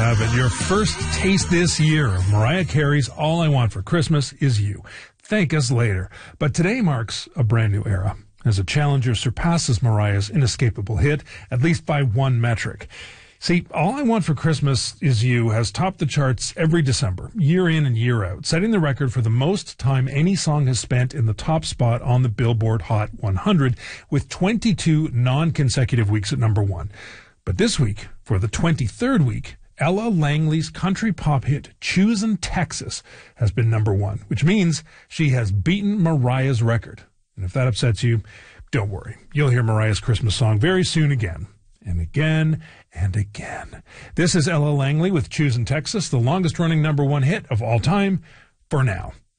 have it. Your first taste this year of Mariah Carey's All I Want for Christmas Is You. Thank us later. But today marks a brand new era, as a challenger surpasses Mariah's inescapable hit, at least by one metric. See, All I Want for Christmas Is You has topped the charts every December, year in and year out, setting the record for the most time any song has spent in the top spot on the Billboard Hot 100, with 22 non-consecutive weeks at number one. But this week, for the 23rd week, Ella Langley's country pop hit Choosin' Texas has been number one, which means she has beaten Mariah's record. And if that upsets you, don't worry. You'll hear Mariah's Christmas song very soon again. And again and again. This is Ella Langley with Choosin' Texas, the longest running number one hit of all time for now.